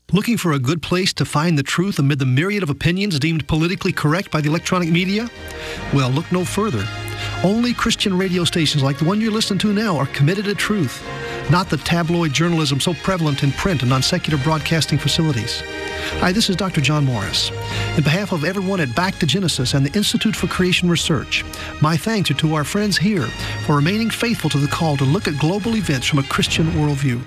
Looking for a good place to find the truth amid the myriad of opinions deemed politically correct by the electronic media? Well, look no further. Only Christian radio stations like the one you're listening to now are committed to truth, not the tabloid journalism so prevalent in print and on secular broadcasting facilities. Hi, this is Dr. John Morris. In behalf of everyone at Back to Genesis and the Institute for Creation Research, my thanks are to our friends here for remaining faithful to the call to look at global events from a Christian worldview.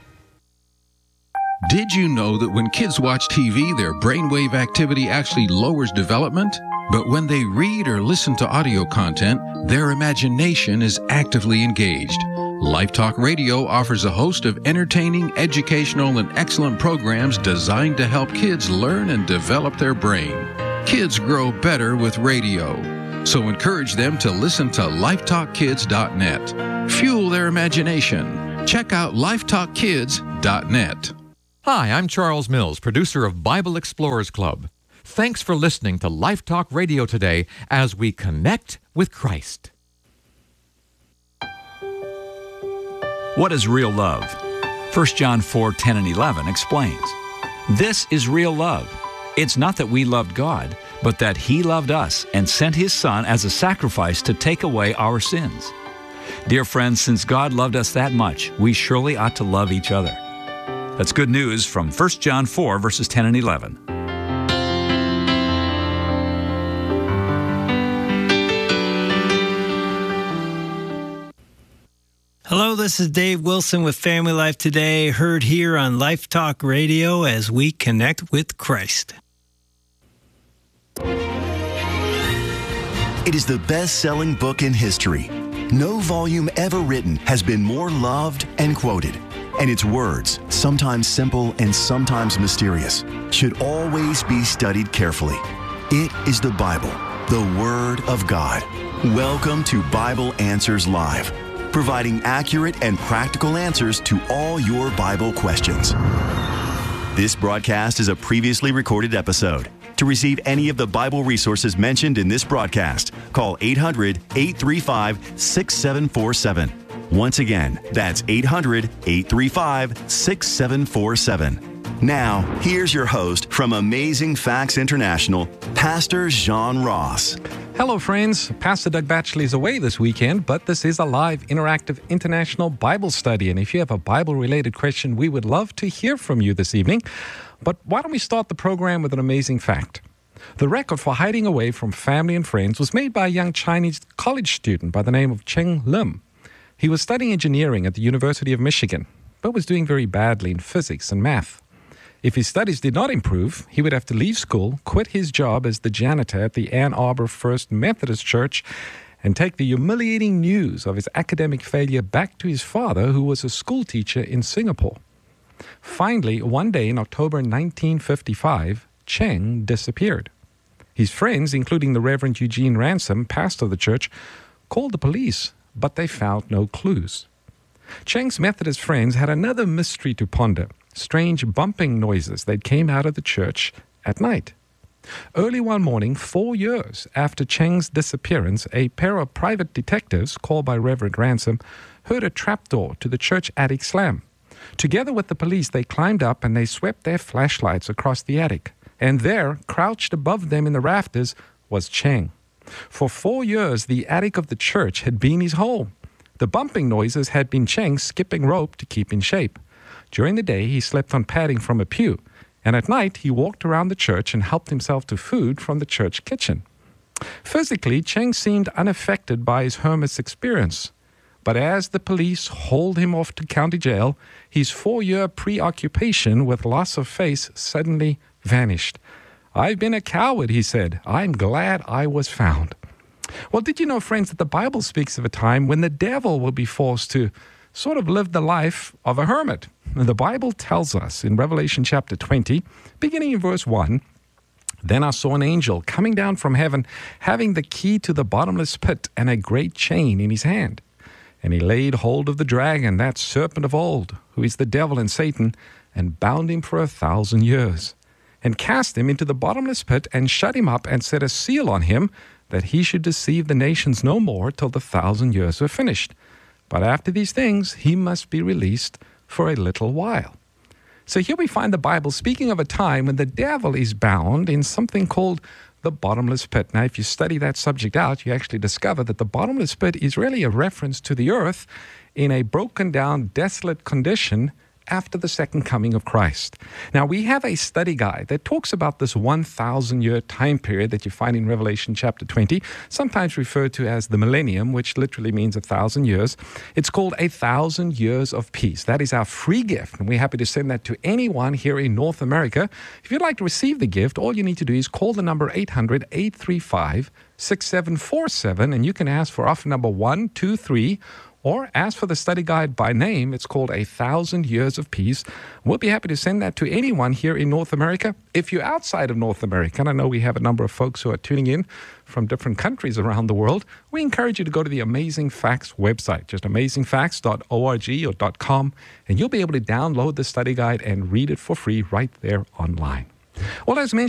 Did you know that when kids watch TV, their brainwave activity actually lowers development? But when they read or listen to audio content, their imagination is actively engaged. Life Talk Radio offers a host of entertaining, educational, and excellent programs designed to help kids learn and develop their brain. Kids grow better with radio. So encourage them to listen to lifetalkkids.net. Fuel their imagination. Check out lifetalkkids.net. Hi, I'm Charles Mills, producer of Bible Explorers Club. Thanks for listening to Life Talk Radio today as we connect with Christ. What is real love? 1 John 4:10 and 11 explains. This is real love. It's not that we loved God, but that He loved us and sent His Son as a sacrifice to take away our sins. Dear friends, since God loved us that much, we surely ought to love each other. That's good news from 1 John 4, verses 10 and 11. Hello, this is Dave Wilson with Family Life Today, heard here on Life Talk Radio as we connect with Christ. It is the best-selling book in history. No volume ever written has been more loved and quoted. And its words, sometimes simple and sometimes mysterious, should always be studied carefully. It is the Bible, the Word of God. Welcome to Bible Answers Live, providing accurate and practical answers to all your Bible questions. This broadcast is a previously recorded episode. To receive any of the Bible resources mentioned in this broadcast, call 800-835-6747. Once again, that's 800-835-6747. Now, here's your host from Amazing Facts International, Pastor John Ross. Hello, friends. Pastor Doug Batchley is away this weekend, but this is a live, interactive, international Bible study. And if you have a Bible-related question, we would love to hear from you this evening. But why don't we start the program with an amazing fact? The record for hiding away from family and friends was made by a young Chinese college student by the name of Cheng Lim. He was studying engineering at the University of Michigan, but was doing very badly in physics and math. If his studies did not improve, he would have to leave school, quit his job as the janitor at the Ann Arbor First Methodist Church, and take the humiliating news of his academic failure back to his father, who was a school teacher in Singapore. Finally, one day in October 1955, Cheng disappeared. His friends, including the Reverend Eugene Ransom, pastor of the church, called the police, but they found no clues. Cheng's Methodist friends had another mystery to ponder, strange bumping noises that came out of the church at night. Early one morning, 4 years after Cheng's disappearance, a pair of private detectives, called by Reverend Ransom, heard a trapdoor to the church attic slam. Together with the police, they climbed up and they swept their flashlights across the attic. And there, crouched above them in the rafters, was Cheng. For 4 years, the attic of the church had been his home. The bumping noises had been Cheng skipping rope to keep in shape. During the day, he slept on padding from a pew, and at night, he walked around the church and helped himself to food from the church kitchen. Physically, Cheng seemed unaffected by his hermit's experience. But as the police hauled him off to county jail, his 4-year preoccupation with loss of face suddenly vanished. "I've been a coward," he said. "I'm glad I was found." Well, did you know, friends, that the Bible speaks of a time when the devil will be forced to sort of live the life of a hermit? The Bible tells us in Revelation chapter 20, beginning in verse 1, "Then I saw an angel coming down from heaven, having the key to the bottomless pit and a great chain in his hand. And he laid hold of the dragon, that serpent of old, who is the devil and Satan, and bound him for 1,000 years. And cast him into the bottomless pit, and shut him up, and set a seal on him, that he should deceive the nations no more till the 1,000 years were finished. But after these things, he must be released for a little while." So here we find the Bible speaking of a time when the devil is bound in something called the bottomless pit. Now, if you study that subject out, you actually discover that the bottomless pit is really a reference to the earth in a broken down, desolate condition after the second coming of Christ. Now, we have a study guide that talks about this 1,000-year time period that you find in Revelation chapter 20, sometimes referred to as the millennium, which literally means 1,000 years. It's called 1,000 Years of Peace. That is our free gift, and we're happy to send that to anyone here in North America. If you'd like to receive the gift, all you need to do is call the number 800-835-6747, and you can ask for offer number 123, or ask for the study guide by name. It's called 1,000 Years of Peace. We'll be happy to send that to anyone here in North America. If you're outside of North America, and I know we have a number of folks who are tuning in from different countries around the world, we encourage you to go to the Amazing Facts website, just amazingfacts.org or .com, and you'll be able to download the study guide and read it for free right there online. Well, as mentioned,